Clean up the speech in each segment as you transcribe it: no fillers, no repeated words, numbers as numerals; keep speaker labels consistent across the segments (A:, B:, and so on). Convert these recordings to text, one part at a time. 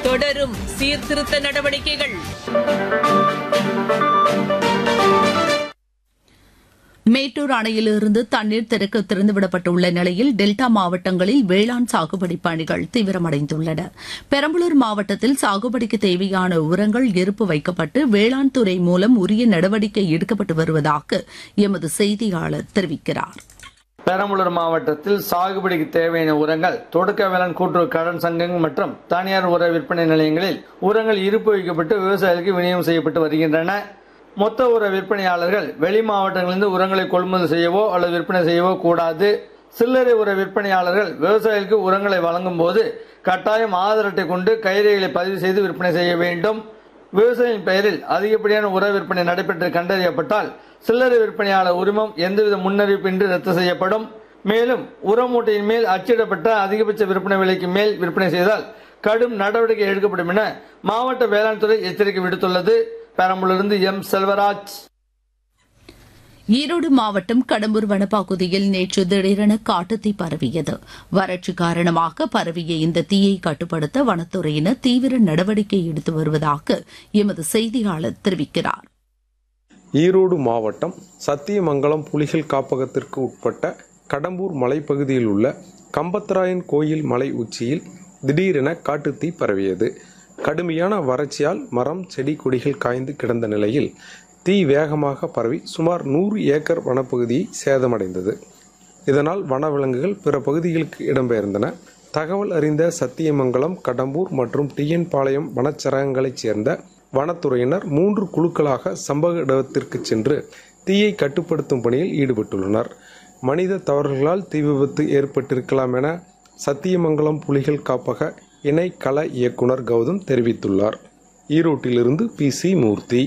A: தொடரும் சீர்திருத்த நடவடிக்கைகள்.
B: மேட்டூர் அணையிலிருந்து தண்ணீர் திறந்துவிடப்பட்டுள்ள நிலையில் டெல்டா மாவட்டங்களில் வேளாண் சாகுபடி பணிகள் தீவிரமடைந்துள்ளன. பெரம்பலூர் மாவட்டத்தில் சாகுபடிக்கு தேவையான உரங்கள் இருப்பு வைக்கப்பட்டு வேளாண் துறை மூலம் உரிய நடவடிக்கை எடுக்கப்பட்டு வருவதாக எமது செய்தியாளர் தெரிவிக்கிறார்.
C: பெரம்பலூர் மாவட்டத்தில் சாகுபடிக்கு தேவையான உரங்கள் தொடக்க வேளாண் கூட்டுறவு கடன் சங்கங்கள் மற்றும் தனியார் உர விற்பனை நிலையங்களில் உரங்கள் இருப்பு வைக்கப்பட்டு விவசாயிகளுக்கு விநியோகம் செய்யப்பட்டு வருகின்றன. மொத்த உர விற்பனையாளர்கள் வெளி மாவட்டங்களிலிருந்து உரங்களை கொள்முதல் செய்யவோ அல்லது விற்பனை செய்யவோ கூடாது. சில்லறை உர விற்பனையாளர்கள் விவசாயிகளுக்கு உரங்களை வழங்கும் போது கட்டாயம் ஆதார் அட்டை கொண்டு கைரேகைகளை பதிவு செய்து விற்பனை செய்ய வேண்டும். விவசாயியின் பெயரில் அதிகப்படியான உர விற்பனை நடைபெற்று கண்டறியப்பட்டால் சில்லறை விற்பனையாளர் உரிமம் எந்தவித முன்னறிவிப்பின்றி ரத்து செய்யப்படும். மேலும் உர மூட்டையின் மேல் அச்சிடப்பட்ட அதிகபட்ச விற்பனை விலைக்கு மேல் விற்பனை செய்தால் கடும் நடவடிக்கை எடுக்கப்படும் என மாவட்ட வேளாண் துறை எச்சரிக்கை விடுத்துள்ளது. பெரம்பலூரிலிருந்து எம் செல்வராஜ்.
B: ஈரோடு மாவட்டம் கடம்பூர் வனப்பகுதியில் நேற்று திடீரென காட்டுத்தீ பரவியது. வறட்சி காரணமாக பரவிய இந்த தீயை கட்டுப்படுத்த வனத்துறையினர் தீவிர நடவடிக்கை எடுத்து வருவதாக எமது செய்தியாளர் தெரிவிக்கிறார்.
D: ஈரோடு மாவட்டம் சத்தியமங்கலம் புலிகள் காப்பகத்திற்கு உட்பட்ட கடம்பூர் மலைப்பகுதியில் உள்ள கம்பத்ராயன் கோயில் மலை உச்சியில் திடீரென காட்டுத்தீ பரவியது. கடுமையான வறட்சியால் மரம் செடி கொடிகள் காய்ந்து கிடந்த நிலையில் தீ வேகமாக பரவி சுமார் 100 ஏக்கர் வனப்பகுதியை சேதமடைந்தது. இதனால் வனவிலங்குகள் பிற பகுதிகளுக்கு இடம்பெயர்ந்தன. தகவல் அறிந்த சத்தியமங்கலம், கடம்பூர் மற்றும் டிஎன் பாளையம் வனச்சரகங்களைச் சேர்ந்த வனத்துறையினர் 3 குழுக்களாக சம்பவ இடத்திற்கு சென்று தீயை கட்டுப்படுத்தும் பணியில் ஈடுபட்டுள்ளனர். மனித தவறுகளால் தீ விபத்து ஏற்பட்டிருக்கலாம் என சத்தியமங்கலம் புலிகள் காப்பக இணை கள இயக்குநர் கௌதம் தெரிவித்துள்ளார். ஈரோட்டிலிருந்து PC மூர்த்தி.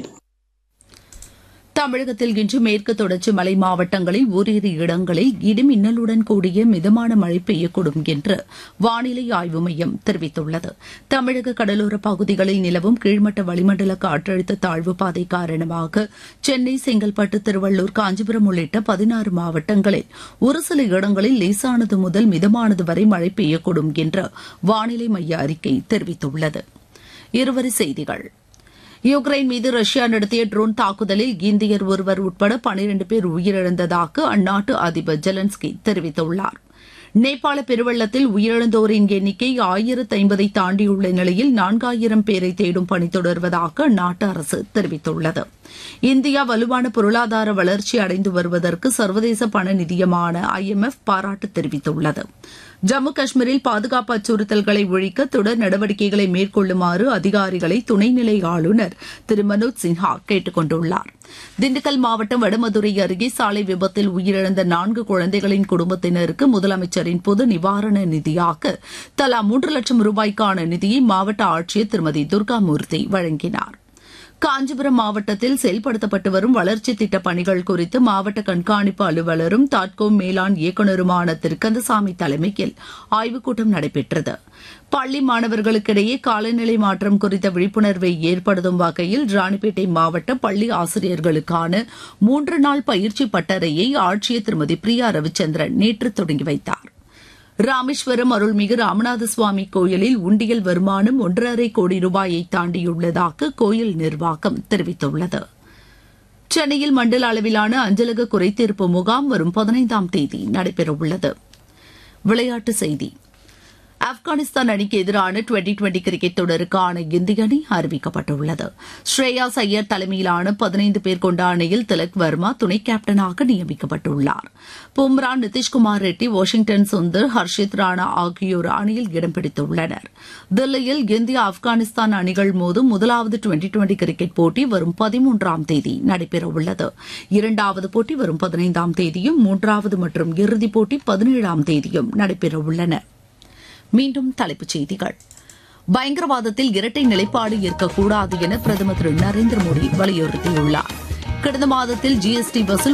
B: தமிழகத்தில் இன்று மேற்கு தொடர்ச்சி மலை மாவட்டங்களில் ஓரிரு இடங்களில் இடிமின்னலுடன் கூடிய மிதமான மழை பெய்யக்கூடும் என்று வானிலை ஆய்வு மையம் தெரிவித்துள்ளது. தமிழக கடலோர பகுதிகளில் நிலவும் கீழ்மட்ட வளிமண்டல காற்றழுத்த தாழ்வு பாதை காரணமாக சென்னை, செங்கல்பட்டு, திருவள்ளூர், காஞ்சிபுரம் உள்ளிட்ட 16 மாவட்டங்களில் ஒரு சில இடங்களில் லேசானது முதல் மிதமானது வரை மழை பெய்யக்கூடும் என்று வானிலை மைய அறிக்கை தெரிவித்துள்ளது. இருவரி செய்திகள். யுக்ரைன் மீது ரஷ்யா நடத்திய ட்ரோன் தாக்குதலில் இந்தியர் ஒருவர் உட்பட 12 பேர் உயிரிழந்ததாக அந்நாட்டு அதிபர் ஜெலன்ஸ்கி தெரிவித்துள்ளார். நேபாள பெருவெள்ளத்தில் உயிரிழந்தோரின் எண்ணிக்கை 1050 தாண்டியுள்ள நிலையில் 4000 பேரை தேடும் பணி தொடர்வதாக அந்நாட்டு அரசு தெரிவித்துள்ளது. இந்தியா வலுவான பொருளாதார வளர்ச்சி அடைந்து வருவதற்கு சர்வதேச பண நிதியமான IMF பாராட்டு தெரிவித்துள்ளது. ஜம்மு காஷ்மீரில் பாதுகாப்பு அச்சுறுத்தல்களை ஒழிக்க தொடர் நடவடிக்கைகளை மேற்கொள்ளுமாறு அதிகாரிகளை துணைநிலை ஆளுநர் திரு மனோஜ் சின்ஹா கேட்டுக் கொண்டுள்ளார். திண்டுக்கல் மாவட்டம் வடமதுரை அருகே சாலை விபத்தில் உயிரிழந்த 4 குழந்தைகளின் குடும்பத்தினருக்கு முதலமைச்சரின் பொது நிவாரண நிதியாக தலா 3 லட்சம் ரூபாய்க்கான நிதியை மாவட்ட ஆட்சியர் திருமதி துர்காமூர்த்தி வழங்கினார். காஞ்சிபுரம் மாவட்டத்தில் செயல்படுத்தப்பட்டு வரும் வளர்ச்சித் திட்டப் பணிகள் குறித்து மாவட்ட கண்காணிப்பு அலுவலரும் தாட்கோ மேலாண் இயக்குநருமான திரு கந்தசாமி தலைமையில் ஆய்வுக் கூட்டம் நடைபெற்றது. பள்ளி மாணவர்களுக்கிடையே காலநிலை மாற்றம் குறித்த விழிப்புணர்வை ஏற்படுத்தும் வகையில் ராணிப்பேட்டை மாவட்ட பள்ளி ஆசிரியர்களுக்கான 3 நாள் பயிற்சி பட்டறையை ஆட்சியர் திருமதி பிரியா ரவிச்சந்திரன் நேற்று தொடங்கி வைத்தார். ராமேஸ்வரம் அருள்மிகு ராமநாத சுவாமி கோயிலில் உண்டியல் வருமானம் 1.5 கோடி ரூபாயை தாண்டியுள்ளதாக கோயில் நிர்வாகம் தெரிவித்துள்ளது. சென்னையில் மண்டல அளவிலான அஞ்சலக குறைதீர்ப்பு முகாம் வரும் 15ஆம் தேதி நடைபெறவுள்ளது. விளையாட்டுச் செய்தி. ஆப்கானிஸ்தான் அணிக்கு எதிரான 2020 கிரிக்கெட் தொடருக்கான இந்திய அணி அறிவிக்கப்பட்டுள்ளது. ஸ்ரேயாஸ் ஐயர் தலைமையிலான 15 பேர் கொண்ட அணியில் திலக் வர்மா துணை கேப்டனாக நியமிக்கப்பட்டுள்ளார். பும்ரா, நிதிஷ்குமார் ரெட்டி, வாஷிங்டன் சுந்தர், ஹர்ஷித் ராணா ஆகியோர் அணியில் இடம் பிடித்துள்ளனர். தில்லியில் இந்தியா ஆப்கானிஸ்தான் அணிகள் மோதும் முதலாவது 2020 கிரிக்கெட் போட்டி வரும் 13ஆம் தேதி நடைபெறவுள்ளது. 2வது போட்டி வரும் 15ஆம் தேதியும் 3வது மற்றும் இறுதிப் போட்டி 17ஆம் தேதியும் நடைபெறவுள்ளன. மீண்டும் தலைப்புச் செய்திகள். பயங்கரவாதத்தில் இரட்டை நிலைப்பாடு இருக்கக்கூடாது என பிரதமர் திரு நரேந்திர மோடி வலியுறுத்தியுள்ளார். கடந்த மாதத்தில் GST வசூல்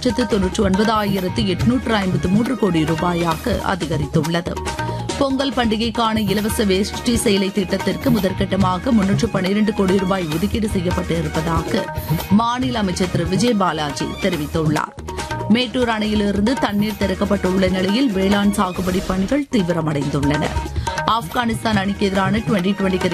B: 1,99,853 கோடி ரூபாயாக அதிகரித்துள்ளது. பொங்கல் பண்டிகைக்கான இலவச வேஷ்டி சேலை திட்டத்திற்கு முதற்கட்டமாக 312 கோடி ரூபாய் ஒதுக்கீடு செய்யப்பட்டிருப்பதாக மாநில அமைச்சர் திரு விஜய் பாலாஜி தெரிவித்துள்ளார். மேட்டூர் அணையிலிருந்து தண்ணீர் திறக்கப்பட்டுள்ள நிலையில் வேளாண் சாகுபடி பணிகள் தீவிரமடைந்துள்ளன. ஆப்கானிஸ்தான் அணிக்கு எதிரான 2020